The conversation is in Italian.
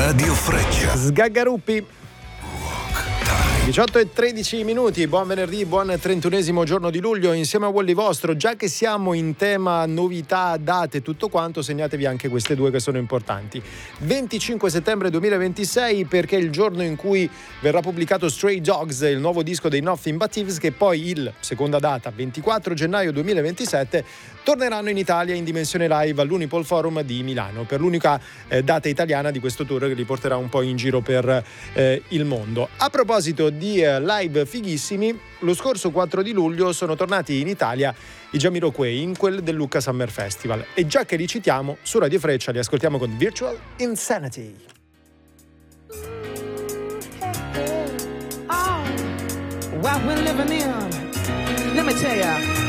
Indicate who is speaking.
Speaker 1: Radio Freccia.
Speaker 2: Sgaggaruppi. 18:13, buon venerdì, buon 31esimo giorno di luglio insieme a Wally Vostro. Già che siamo in tema novità, date, tutto quanto, segnatevi anche queste due che sono importanti. 25 settembre 2026 perché è il giorno in cui verrà pubblicato Stray Dogs, il nuovo disco dei Nothing But Thieves, che poi seconda data, 24 gennaio 2027, torneranno in Italia in dimensione live all'Unipol Forum di Milano per l'unica data italiana di questo tour che li porterà un po' in giro per il mondo. A proposito di live fighissimi, lo scorso 4 di luglio sono tornati in Italia i Jamiroquai in quel del Lucca Summer Festival e già che li citiamo su Radio Freccia li ascoltiamo con Virtual Insanity.
Speaker 3: Oh, what we're living in, let me tell ya.